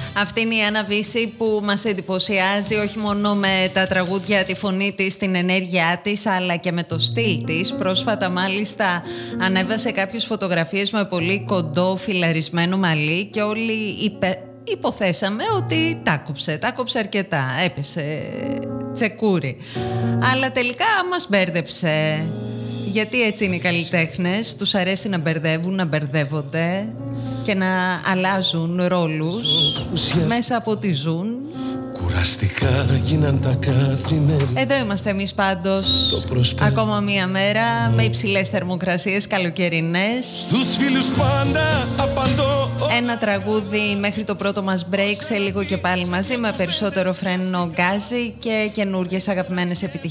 Αυτή είναι η Άννα Βύση που μας εντυπωσιάζει όχι μόνο με τα τραγούδια, τη φωνή της, την ενέργειά της, αλλά και με το στυλ της. Πρόσφατα μάλιστα ανέβασε κάποιες φωτογραφίες με πολύ κοντό φιλαρισμένο μαλλί και όλοι υποθέσαμε ότι τα κόψε αρκετά, έπεσε τσεκούρι. Αλλά τελικά μας μπέρδεψε. Γιατί έτσι είναι οι καλλιτέχνες, τους αρέσει να μπερδεύουν, να μπερδεύονται και να αλλάζουν ρόλους μέσα από ό,τι ζουν. Κουραστικά γίναν τα καθημερινά. Εδώ είμαστε εμείς πάντως, ακόμα μία μέρα με υψηλές θερμοκρασίες καλοκαιρινές. Στους φίλους πάντα απαντώ. Ένα τραγούδι μέχρι το πρώτο μας break, σε λίγο και πάλι μαζί με περισσότερο φρένο γκάζι και καινούργιες αγαπημένες επιτυχίες.